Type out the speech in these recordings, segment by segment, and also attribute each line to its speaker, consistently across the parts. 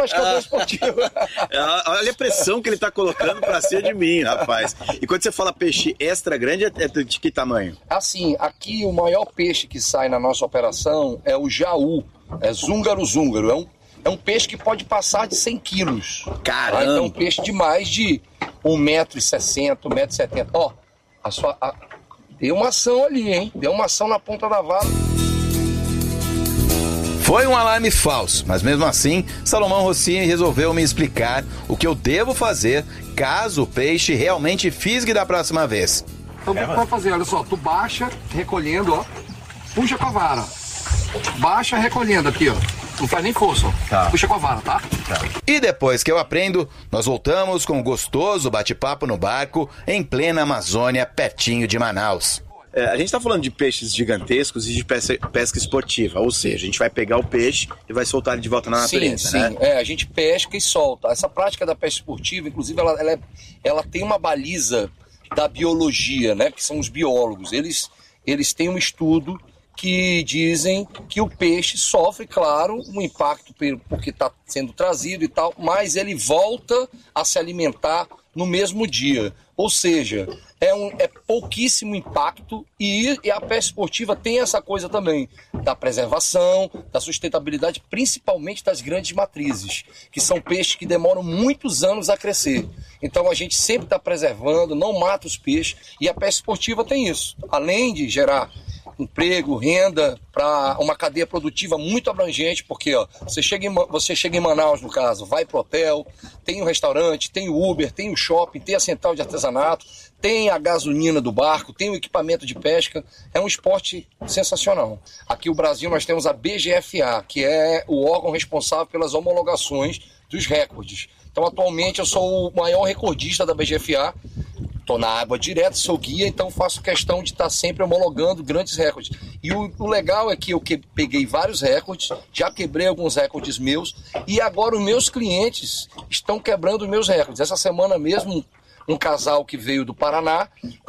Speaker 1: pescador esportivo.
Speaker 2: Olha a pressão que ele tá colocando pra cima de mim, rapaz. E quando você fala peixe extra grande, é de que tamanho?
Speaker 1: Assim, aqui o maior peixe que sai na nossa operação é o jaú, é zúngaro. É um peixe que pode passar de 100 quilos.
Speaker 2: Caramba!
Speaker 1: Então, um peixe de mais de 1,60 m, 1,70 m. Ó, deu uma ação ali, hein? Deu uma ação na ponta da vara.
Speaker 3: Foi um alarme falso, mas mesmo assim, Salomão Rossini resolveu me explicar o que eu devo fazer caso o peixe realmente fisgue da próxima vez.
Speaker 1: Então, o que tu vai fazer? Olha só, tu baixa, recolhendo, ó. Puxa com a vara. Baixa, recolhendo aqui, ó. Não faz nem força, ó.
Speaker 2: Tá.
Speaker 1: Puxa com a vara, tá?
Speaker 3: E depois que eu aprendo, nós voltamos com um gostoso bate-papo no barco, em plena Amazônia, pertinho de Manaus.
Speaker 2: A gente tá falando de peixes gigantescos e de pesca esportiva, ou seja, a gente vai pegar o peixe e vai soltar ele de volta na natureza,
Speaker 1: sim,
Speaker 2: né?
Speaker 1: A gente pesca e solta. Essa prática da pesca esportiva, inclusive, ela tem uma baliza da biologia, né? Que são os biólogos. Eles têm um estudo que dizem que o peixe sofre, claro, um impacto porque está sendo trazido e tal, mas ele volta a se alimentar no mesmo dia. Ou seja, é pouquíssimo impacto e a pesca esportiva tem essa coisa também da preservação, da sustentabilidade, principalmente das grandes matrizes, que são peixes que demoram muitos anos a crescer. Então a gente sempre está preservando, não mata os peixes, e a pesca esportiva tem isso. Além de gerar emprego, renda, para uma cadeia produtiva muito abrangente, porque ó, você chega em Manaus, no caso, vai pro hotel, tem o restaurante, tem o Uber, tem o shopping, tem a central de artesanato, tem a gasolina do barco, tem o equipamento de pesca. É um esporte sensacional. Aqui no Brasil nós temos a BGFA, que é o órgão responsável pelas homologações dos recordes. Então atualmente eu sou o maior recordista da BGFA. Estou na água direto, sou guia, então faço questão de estar sempre homologando grandes recordes. E o legal é que eu peguei vários recordes, já quebrei alguns recordes meus, e agora os meus clientes estão quebrando os meus recordes. Essa semana mesmo, um casal que veio do Paraná,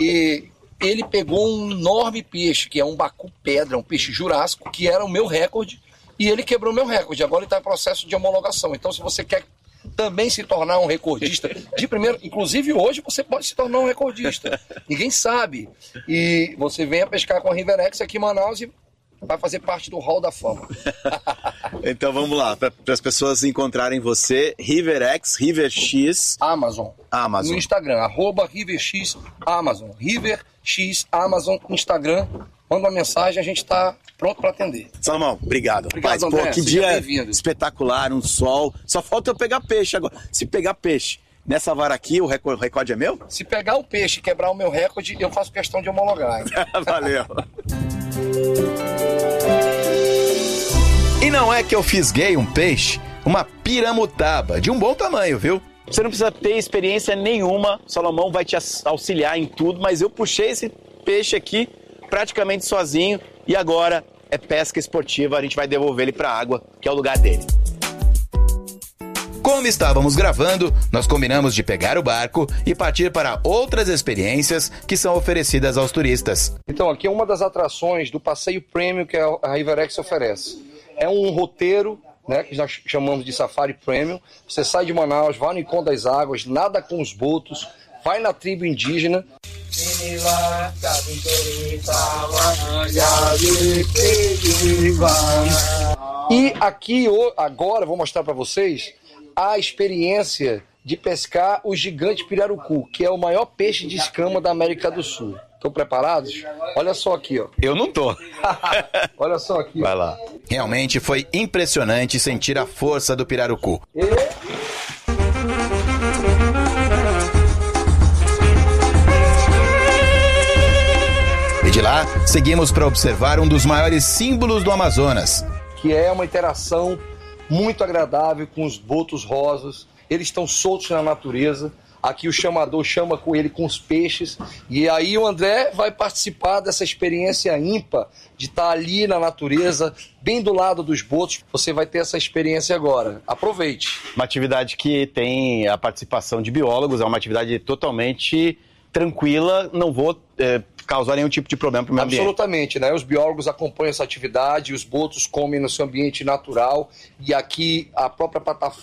Speaker 1: e ele pegou um enorme peixe, que é um bacu-pedra, um peixe jurássico, que era o meu recorde, e ele quebrou meu recorde. Agora ele está em processo de homologação. Então, se você quer também se tornar um recordista de primeiro, inclusive hoje você pode se tornar um recordista, ninguém sabe, e você vem a pescar com a Riverex aqui em Manaus e vai fazer parte do Hall da Fama.
Speaker 2: Então vamos lá, para as pessoas encontrarem você, Riverex, RiverX
Speaker 1: Amazon. No Instagram, @RiverX Amazon, RiverX Amazon, Instagram. Manda uma mensagem, a gente está pronto para atender.
Speaker 2: Salomão, obrigado.
Speaker 1: Obrigado, André.
Speaker 2: Pô, que dia espetacular, um sol. Só falta eu pegar peixe agora. Se pegar peixe nessa vara aqui, o recorde é meu?
Speaker 1: Se pegar o peixe e quebrar o meu recorde, eu faço questão de homologar.
Speaker 2: Valeu.
Speaker 3: E não é que eu fisguei um peixe, uma piramutaba de um bom tamanho, viu?
Speaker 2: Você não precisa ter experiência nenhuma, Salomão vai te auxiliar em tudo, mas eu puxei esse peixe aqui praticamente sozinho e agora é pesca esportiva, a gente vai devolver ele para a água, que é o lugar dele.
Speaker 3: Como estávamos gravando, nós combinamos de pegar o barco e partir para outras experiências que são oferecidas aos turistas.
Speaker 1: Então, aqui é uma das atrações do passeio premium que a Riverex oferece. É um roteiro, né, que nós chamamos de Safari Premium. Você sai de Manaus, vai no Encontro das Águas, nada com os botos, vai na tribo indígena. E aqui, agora, vou mostrar para vocês a experiência de pescar o gigante pirarucu, que é o maior peixe de escama da América do Sul. Estão preparados? Olha só aqui, ó.
Speaker 3: Eu não tô.
Speaker 1: Olha só aqui.
Speaker 3: Vai lá. Realmente foi impressionante sentir a força do pirarucu. E de lá, seguimos para observar um dos maiores símbolos do Amazonas.
Speaker 1: Que é uma interação muito agradável com os botos rosas. Eles estão soltos na natureza. Aqui o chamador chama com ele com os peixes. E aí o André vai participar dessa experiência ímpar de estar ali na natureza, bem do lado dos botos. Você vai ter essa experiência agora. Aproveite.
Speaker 2: Uma atividade que tem a participação de biólogos, é uma atividade totalmente tranquila, não vou causar nenhum tipo de problema para o meio ambiente.
Speaker 1: Absolutamente, né? Os biólogos acompanham essa atividade, os botos comem no seu ambiente natural e aqui a própria plataforma